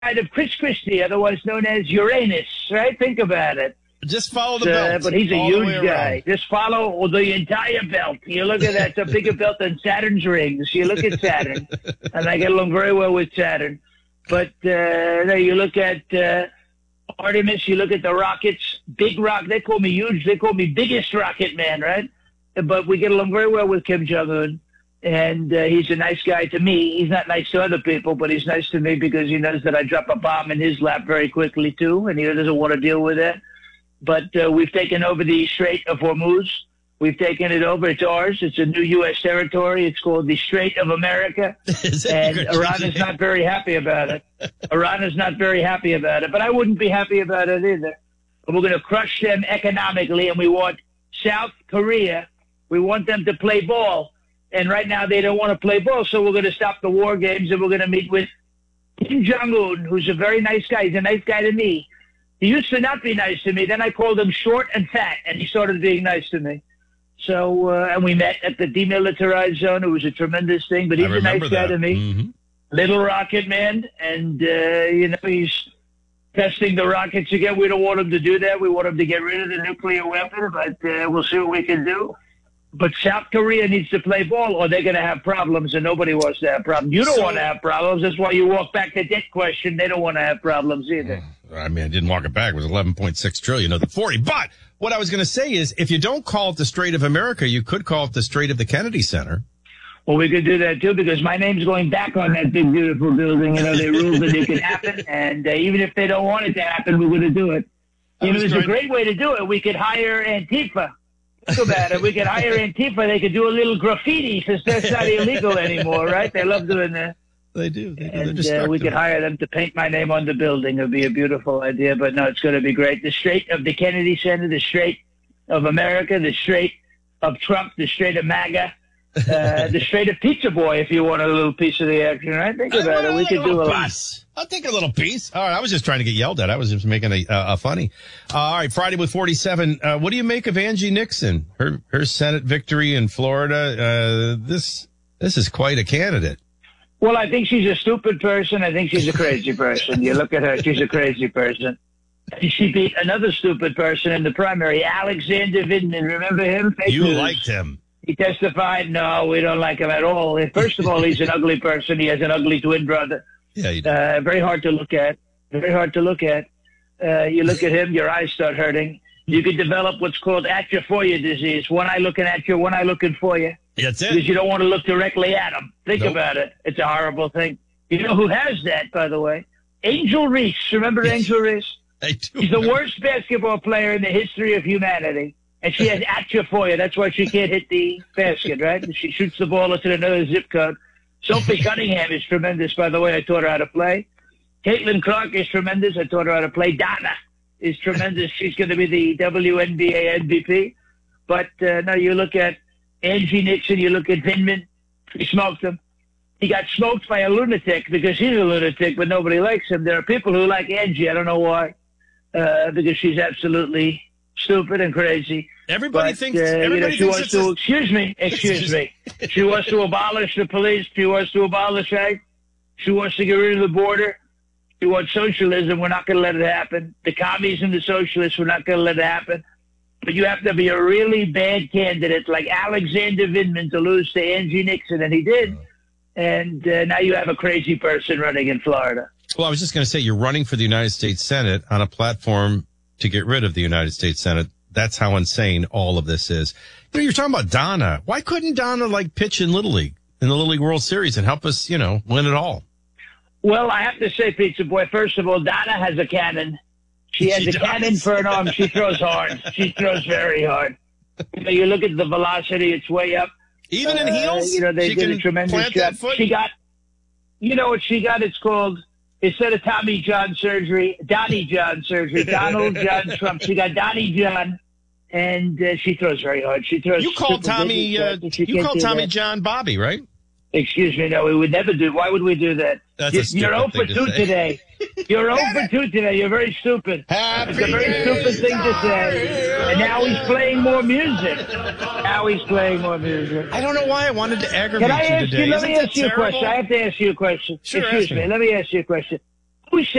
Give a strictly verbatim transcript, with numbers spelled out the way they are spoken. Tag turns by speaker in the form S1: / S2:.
S1: of Chris Christie, otherwise known as Uranus, right? Think about it.
S2: Just follow the
S1: Uh,
S2: belt.
S1: but he's a
S2: all the way
S1: huge guy.
S2: around.
S1: Just follow the entire belt. You look at that, it's a bigger belt than Saturn's rings. You look at Saturn, and I get along very well with Saturn. But uh, no, you look at uh, Artemis, you look at the rockets, big rock. They call me huge. They call me biggest rocket man, right? But we get along very well with Kim Jong-un. And uh, he's a nice guy to me. He's not nice to other people, but he's nice to me because he knows that I drop a bomb in his lap very quickly, too, and he doesn't want to deal with that. But uh, we've taken over the Strait of Hormuz. We've taken it over. It's ours. It's a new U S territory. It's called the Strait of America. And Iran is not very happy about it. Iran is not very happy about it. But I wouldn't be happy about it either. But we're going to crush them economically, and we want South Korea. We want them to play ball. And right now they don't want to play ball, so we're going to stop the war games, and we're going to meet with Kim Jong-un, who's a very nice guy. He's a nice guy to me. He used to not be nice to me. Then I called him short and fat, and he started being nice to me. So, uh, and we met at the demilitarized zone. It was a tremendous thing, but he's a nice guy to me.
S2: Mm-hmm.
S1: Little rocket man, and, uh, you know, he's testing the rockets again. We don't want him to do that. We want him to get rid of the nuclear weapon, but uh, we'll see what we can do. But South Korea needs to play ball, or they're going to have problems, and nobody wants to have problems. You don't
S2: So,
S1: want to have problems. That's why you walk back the debt question. They don't want to have problems either.
S2: I mean, I didn't walk it back. It was eleven point six trillion of the forty. But what I was going to say is, if you don't call it the Strait of America, you could call it the Strait of the Kennedy Center.
S1: Well, we could do that, too, because my name's going back on that big, beautiful building. You know, they ruled that it could happen, and uh, even if they don't want it to happen, we're going to do it. You know, there's a great way to do it. We could hire Antifa. Think about it. We could hire Antifa. They could do a little graffiti since that's not illegal anymore, right? They love doing that.
S2: They do. They do.
S1: And uh, we could hire them to paint my name on the building. It would be a beautiful idea, but no, it's going to be great. The Strait of the Kennedy Center, the Strait of America, the Strait of Trump, the Strait of MAGA, uh, the Strait of Pizza Boy, if you want a little piece of the action, right? Think about it. We could do a little
S2: piece. I'll take a little piece. All right. I was just trying to get yelled at. I was just making a, uh, a funny. Uh, all right. Friday with forty-seven. Uh, what do you make of Angie Nixon? Her, her Senate victory in Florida. Uh, this, this is quite a candidate.
S1: Well, I think she's a stupid person. I think she's a crazy person. You look at her, she's a crazy person. She beat another stupid person in the primary, Alexander Vindman. Remember him? Fake
S2: You
S1: news.
S2: liked him.
S1: He testified, no, we don't like him at all. First of all, he's an ugly person. He has an ugly twin brother.
S2: Yeah, you do.
S1: Uh, very hard to look at. Very hard to look at. Uh, you look at him, your eyes start hurting. You could develop what's called atrophoria disease. One eye looking at you, one eye looking for you.
S2: That's it.
S1: Because you don't want to look directly at him. Think
S2: Nope.
S1: about it. It's a horrible thing. You know who has that, by the way? Angel Reese. Remember Angel Reese?
S2: I do.
S1: She's the worst basketball player in the history of humanity. And she has atrophoria. That's why she can't hit the basket, right? She shoots the ball into another zip code. Sophie Cunningham is tremendous, by the way. I taught her how to play. Caitlin Clark is tremendous. I taught her how to play. Donna is tremendous. She's going to be the W N B A M V P. But uh, now you look at Angie Nixon, you look at Vindman. He smoked him. He got smoked by a lunatic because he's a lunatic, but nobody likes him. There are people who like Angie. I don't know why. Uh, because she's absolutely stupid and crazy.
S2: Everybody
S1: but,
S2: thinks.
S1: Uh,
S2: Everybody
S1: you know, she
S2: thinks
S1: wants
S2: it's
S1: to.
S2: a-
S1: Excuse me. Excuse me. She wants to abolish the police. She wants to abolish A I. She wants to get rid of the border. She wants socialism. We're not going to let it happen. The commies and the socialists, we're not going to let it happen. But you have to be a really bad candidate like Alexander Vindman to lose to Angie Nixon, and he did. And uh, now you have a crazy person running in Florida.
S2: Well, I was just going to say, you're running for the United States Senate on a platform to get rid of the United States Senate. That's how insane all of this is. You know, you're talking about Donna. Why couldn't Donna, like, pitch in Little League, in the Little League World Series and help us, you know, win it all?
S1: Well, I have to say, Pizza Boy, first of all, Donna has a cannon. She has
S2: She
S1: a
S2: does.
S1: cannon for an arm. She throws hard. She throws very hard. You know, you look at the velocity, it's way up.
S2: Even in
S1: Uh,
S2: heels?
S1: You know, they
S2: she
S1: did
S2: can
S1: a tremendous
S2: plant
S1: job.
S2: that foot?
S1: She got, you know what she got? It's called, instead of Tommy John surgery, Donnie John surgery, Donald John Trump. She got Donnie John, and uh, she throws very hard. She throws.
S2: You call
S1: triple
S2: Tommy,
S1: digits,
S2: uh,
S1: right? She
S2: you
S1: can't
S2: call
S1: do
S2: Tommy
S1: that.
S2: John Bobby, right?
S1: Excuse me, no, we would never do. Why would we do that?
S2: That's
S1: You're,
S2: a stupid
S1: you're zero for
S2: thing to
S1: two
S2: say.
S1: today. You're zero for two today. You're very stupid.
S2: Happy
S1: It's a very stupid thing to say. And now he's playing more music. Now he's playing more music.
S2: I don't know why I wanted to aggravate
S1: Can I
S2: you
S1: ask
S2: today.
S1: you? Let
S2: Isn't
S1: me
S2: that
S1: ask you a
S2: terrible?
S1: question. I have to ask you a question.
S2: Sure,
S1: Excuse
S2: ask
S1: me.
S2: me.
S1: Let me ask you a question. always